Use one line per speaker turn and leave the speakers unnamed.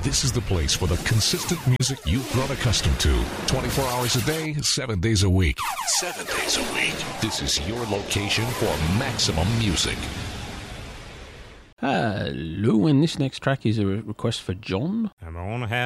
This is the place for the consistent music you've grown accustomed to. 24 hours a day, 7 days a week. 7 days a week. This is your location for maximum music.
Hello, and this next track is a request for John.
I'm gonna have